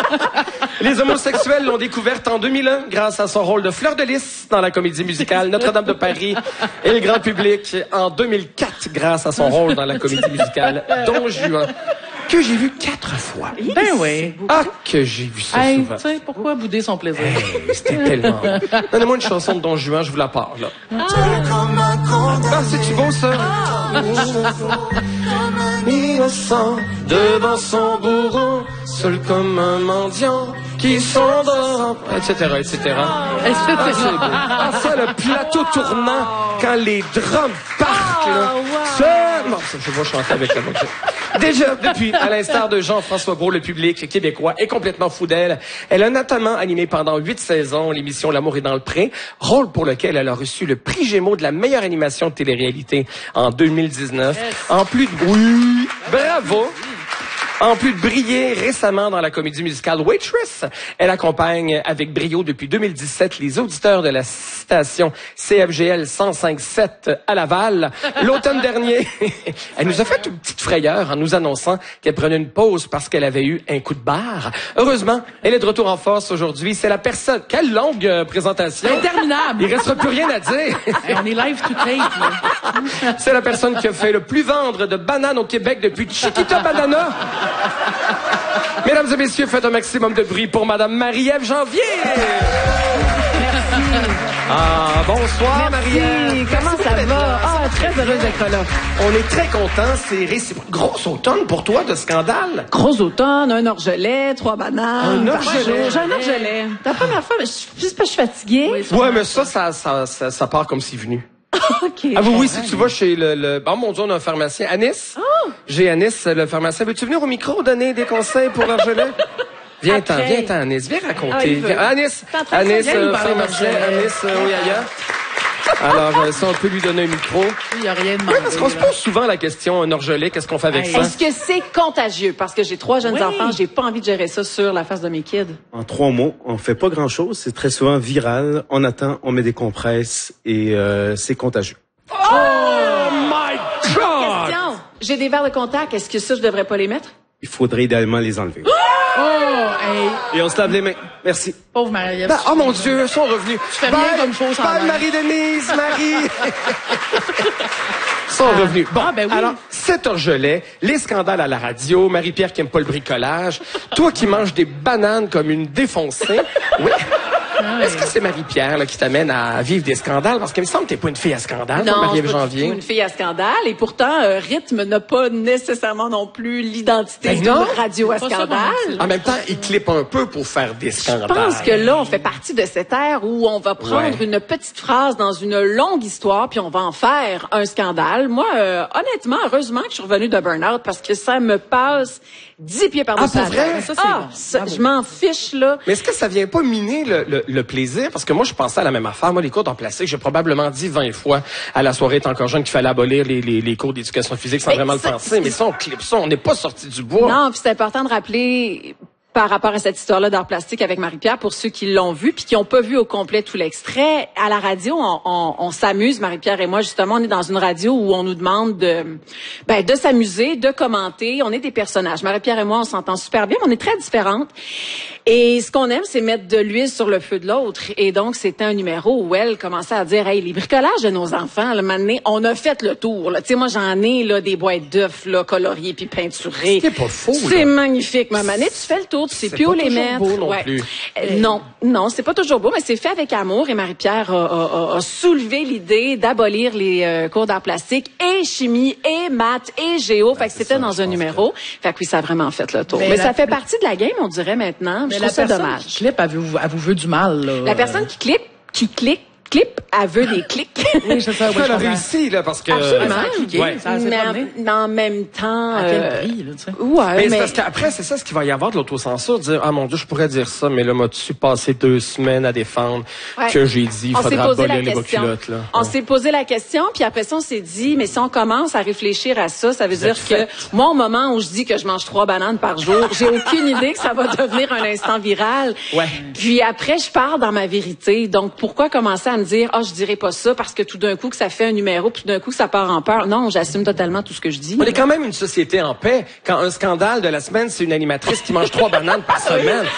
Les homosexuels l'ont découverte en 2001 grâce à son rôle de Fleur de Lys dans la comédie musicale Notre-Dame de Paris et le grand public en 2004 grâce à son rôle dans la comédie musicale Don Juan que j'ai vu 4 fois. Ben oui. Ah, que j'ai vu ça souvent. Tu sais, pourquoi bouder son plaisir? C'était tellement... Donnez-moi une chanson de Don Juan, je vous la parle, là. Ah, c'est-tu beau, ça? Innocent, devant son bourreau, seul comme un mendiant qui s'endort, etc., etc. Ah, ça, le plateau tournant, quand les drums partent, là. Ça, non, ça, je vais chanter avec la moitié. Déjà, depuis, à l'instar de Jean-François Brault, le public québécois est complètement fou d'elle. Elle a notamment animé pendant 8 saisons l'émission L'amour est dans le pré, rôle pour lequel elle a reçu le prix Gémeaux de la meilleure animation de télé-réalité en 2019. Yes. En plus de... Oui, bravo! En plus de briller récemment dans la comédie musicale Waitress, elle accompagne avec brio depuis 2017 les auditeurs de la station CFGL 105.7 à Laval. L'automne dernier, elle nous a fait une petite frayeur en nous annonçant qu'elle prenait une pause parce qu'elle avait eu un coup de barre. Heureusement, elle est de retour en force aujourd'hui. C'est la personne... Quelle longue présentation! Interminable! Il restera plus rien à dire. On est live to tape. C'est la personne qui a fait le plus vendre de bananes au Québec depuis Chiquita Banana. Mesdames et messieurs, faites un maximum de bruit pour Madame Marie-Ève Janvier. Merci. Ah, bonsoir Marie-Ève. Comment ça va? Ah, très heureuse d'être là. On est très contents. C'est réciproque. Grosse automne pour toi de scandale. Gros automne, un orgelet, 3 bananes. Un orgelet? J'ai un orgelet. La première fois, juste parce que je suis fatiguée. Ouais, mais ça part comme c'est venu. OK. Ah oui, si tu vas chez le... Oh mon Dieu, on a un pharmacien. Anis? Oh. J'ai Anis, le pharmacien. Veux-tu venir au micro donner des conseils pour l'orgelet? Viens-t'en, Anis. Viens raconter. Anis, pharmacien. Anis, oui, ailleurs. Alors, ça, on peut lui donner un micro. Il n'y a rien de mal. Oui, parce qu'on se pose souvent la question, un orgelet, qu'est-ce qu'on fait avec ça? Est-ce que c'est contagieux? Parce que j'ai 3 jeunes enfants, j'ai pas envie de gérer ça sur la face de mes kids. En 3 mots, on fait pas grand-chose. C'est très souvent viral. On attend, on met des compresses et c'est contagieux. Oh my God! Question. J'ai des verres de contact. Est-ce que ça, je devrais pas les mettre? Il faudrait idéalement les enlever. Oh, hey. Et on se lave les mains. Merci. Pauvre Marie-Ève. Oh mon Dieu, ils sont revenus. Tu fais bien comme faux sans Bye, Marie-Denise, Marie. Sont revenus. Bon, ben oui. Alors, cet orgelet, les scandales à la radio, Marie-Pierre qui aime pas le bricolage, toi qui manges des bananes comme une défoncée. Oui. Est-ce que c'est Marie-Pierre là, qui t'amène à vivre des scandales? Parce qu'il me semble que t'es pas une fille à scandale, non, Marie-Ève je suis pas Janvier. une fille à scandale. Et pourtant, Rythme n'a pas nécessairement non plus l'identité d'une radio à scandale. En même temps, il clippe un peu pour faire des scandales. Je pense que là, on fait partie de cette ère où on va prendre une petite phrase dans une longue histoire puis on va en faire un scandale. Moi, honnêtement, heureusement que je suis revenue de burn-out parce que ça me passe 10 pieds par-dessus la tête. Ça, je m'en fiche, là. Mais est-ce que ça vient pas miner le plaisir? Parce que moi, je pensais à la même affaire. Moi, les cours d'art plastique, j'ai probablement dit 20 fois à la soirée T'es encore jeune qu'il fallait abolir les cours d'éducation physique sans vraiment le penser. Mais ça, on clip ça. On n'est pas sorti du bois. Non, puis c'est important de rappeler... par rapport à cette histoire-là d'art plastique avec Marie-Pierre, pour ceux qui l'ont vu puis qui n'ont pas vu au complet tout l'extrait, à la radio, on s'amuse, Marie-Pierre et moi, justement, on est dans une radio où on nous demande de s'amuser, de commenter. On est des personnages. Marie-Pierre et moi, on s'entend super bien, mais on est très différentes. Et ce qu'on aime, c'est mettre de l'huile sur le feu de l'autre. Et donc, c'était un numéro où elle commençait à dire, hey, les bricolages de nos enfants, là, maintenant, on a fait le tour, là. Tu sais, moi, j'en ai, là, des boîtes d'œufs, là, coloriées puis peinturées. C'est pas faux, c'est magnifique, ma manette. Tu fais le tour, tu sais plus où les mettre. Beau non plus. Non, c'est pas toujours beau, mais c'est fait avec amour. Et Marie-Pierre a soulevé l'idée d'abolir les cours d'art plastique et chimie et maths et géo. Fait que c'était dans un numéro. Fait que oui, ça a vraiment fait le tour. Mais ça fait partie de la game, on dirait maintenant. Je trouve ça dommage. Qui clip, elle vous veut du mal, là. La personne qui clique, elle veut des clics. Oui, c'est ça. Elle a réussi, là, parce que... Absolument. Mais en même temps... À quel prix, là, tu sais? Ouais, mais parce qu'après, c'est ça ce qu'il va y avoir de l'autocensure. Dire, ah mon Dieu, je pourrais dire ça, mais là, m'as-tu passé 2 semaines à défendre que j'ai dit, il faudra abolir les culottes, là. On s'est posé la question, puis après ça, on s'est dit, mais si on commence à réfléchir à ça, ça veut dire que moi, au moment où je dis que je mange 3 bananes par jour, j'ai aucune idée que ça va devenir un instant viral. Ouais. Puis après, je pars dans ma vérité. Donc, pourquoi commencer à me dire, je dirais pas ça parce que tout d'un coup que ça fait un numéro, puis tout d'un coup ça part en peur. Non, j'assume totalement tout ce que je dis. On est quand même une société en paix. Quand un scandale de la semaine, c'est une animatrice qui mange 3 bananes par semaine.